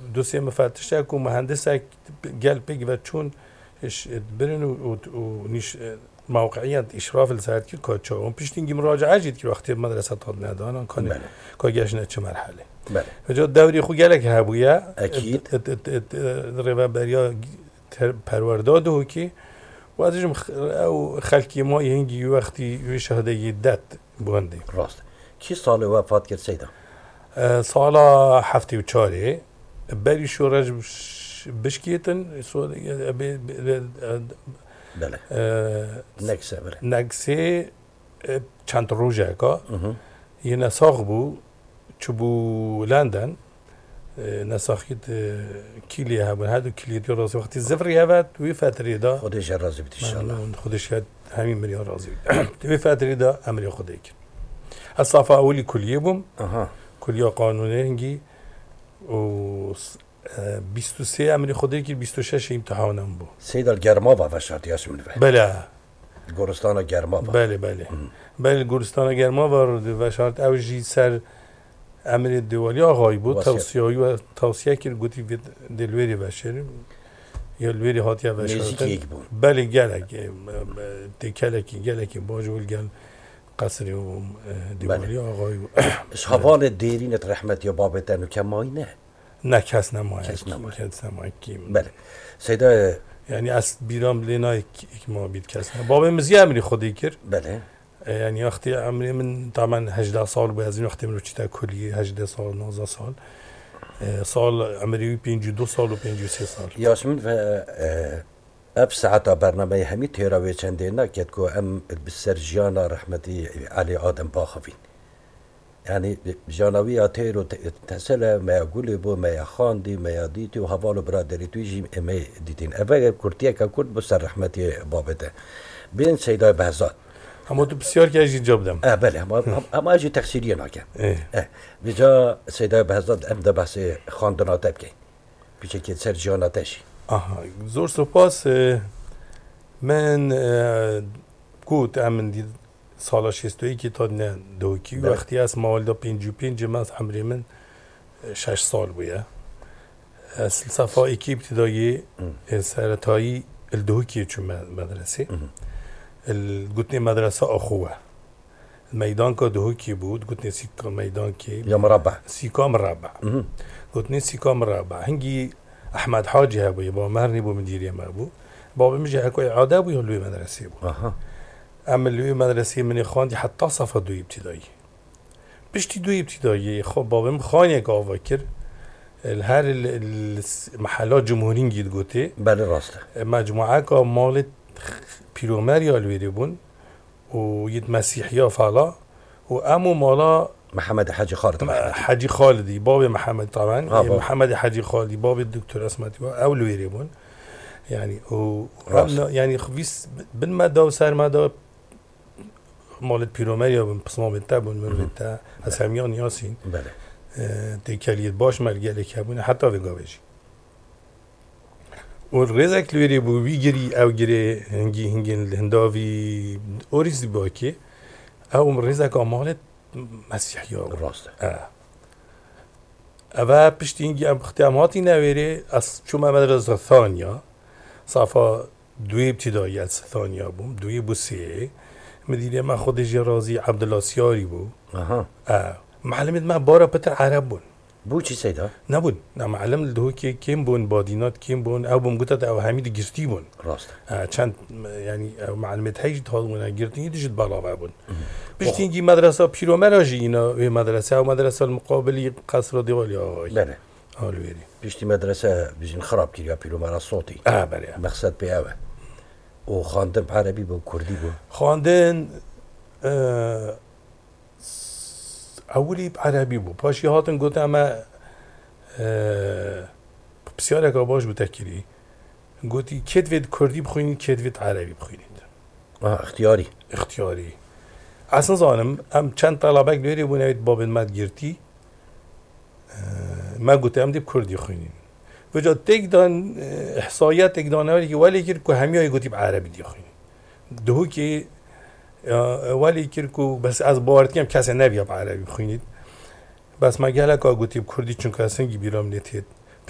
دوسیه مفتشه که مهندسه گل بگی و چون برن و نیش موقعیت اشراف الزرد که کاچا اون پیشتینگی مراجعه جید که وقتی مدرسه تاد ندانن کنه کاگش نه چه مرحله بله وجا دوری خو گله که هبویا اكيد رهبریا پرورداد و کی و ازش او خلکی ما هنگی وقتی شهاده یدت بونده راست کی سال وفات کرد سیدا سال 74 بری شورج بشکیتن بله نکسه بله نکسه چند روزه که یه نساخ بو چو بو لندن نساخیت کلی هم هادو کلی دی رازی وقتی زفری هفت توی فتره دا خودش راضی بید انشالله خودش همین مليون راضی بید توی فتره دا عملی خودی کرد از صفحه اولی کلیه بوم کلیه قانونه هنگی و 23 عملی خودی کرد 26 امتحانم بود سیدال گرماوا و شرطی هست منو بله گورستان گرماوا بله گورستان گرماوا و شرط اوجی سر امر دوالی آقای بود توصیه‌ای و توصیه کرد گویی دلوری بشه یا لوری هاتیا بشه بله گلک گلکی باجول گل قصری و دوالی آقای شوال دیرینت رحمت یا بابتن و کمای نه کس نمای بله سیدا یعنی از بیرام لینای ما بید کس نه باب مزی امری خودی کرد بله يعني وقتی عمري من طبعا 18 سال بعدين وقتی من رشته کلی 18 سال 19 سال سال عمري 52 سال و 53 سال یاسمین و اف ساعتا برنامه همی تیراوی چنده نکد که ام بسر جانا رحمتی علی آدم باخوین يعني جانوی آتیر و تسل ما يقول بو ما خاندي ما ديتي و حوالو برادری تویجی ما دیتین اوه کرتیه که کرد بسر رحمتی بابته بین سیدای بهزاد اما تو بسیار که اجی جاب دم بله اما اجی تقصیریه ناکن بجا سیدای بهزاد ام ده بحث خاندانات بکن بیچه که سر جاناتشی زور سپاس من گوت امن دید سال 61 که تا نه دوکی وقتی از مالدا 55 من عمری من 6 سال بوده اصل صفحه اکی ابتدایی سرطایی الدوکی چون مدرسه قلتني مدرسة أخوة الميدان كده كي بود قلتني سيكا ميدان كي يا مربع سيكا مربع قلتني سيكا مربع هنجي أحمد حاجي هبو يبا مهرني بو مديري ما بو بابا مجي هكو إعادة بو يهلوي مدرسة بو أما اللوي مدرسة من خاندي حتى صفة دوي ابتدائي بشتي دوي ابتدائي خب بابا مخاني قاوا كر هر المحلات جمهورين جيد قلتي بله راسته مجموعة كا مالت پیرومر یا الویری بون و یه مسیحی فعلا و امو مالا محمد حاجی خالد حاجی خالدی باب محمد طبعا محمد حاجی خالدی باب دکتر اسمتی او الویری بون يعني و يعني خبيس بالمدى وسرمدى مالت پیرومر یا بسمام تبون من تا اسمیان یاسین بله تکلیت باش مرگله کبون حتی وگاوجی و رزق لوری بو ویگری او گری هنگی هنداوی اوریزی باکی او رزق آمالت مسیحی ها راسته او پشتی هنگی اختیاماتی نویره از چون مدرسه ثانیا صفا دوی ابتدایی از ثانیا بوم دوی بو سیه مدیره من خودش رازی عبدالله سیاری بو معلمت من بارا پتر عرب بون بو چی سیدا؟ نبود نه معلم الدهو که کیم بون بادینات کیم بون او بوم گوتت او حمید گرتی بون راست چند یعنی معلمت هیچ تاون گرتی دیجت بالا بون بشتی اینگی مدرسه پیرومراجی اینا و مدرسه او مدرسه المقابلی قصر دیوالی آقای بله آلویری بشتی مدرسه بیشین خراب کردی پیرومرا صوتی بله مقصد به اوه و خواندن عربی بو کردی بو خواندن اولی عربی بود پاشی هاتن گفتم اما بسیار که باش بود تکیری گفتی کدوید کردی بخوینید کدوید عربی بخوینید اختیاری اصلا زانم هم چند طلبه گویری بونوید باب مد گرتی ما گفتم دیب کردی خوینید وجا تکدان احصایت تکدانه ولی که همه های گفتی عربی دی خوینید دهو که ولی کرکو بس از باورتی هم کسی نبیاب عربی بخونید بس مگه لکا گوتیم کردی چون کسی بیرام نتید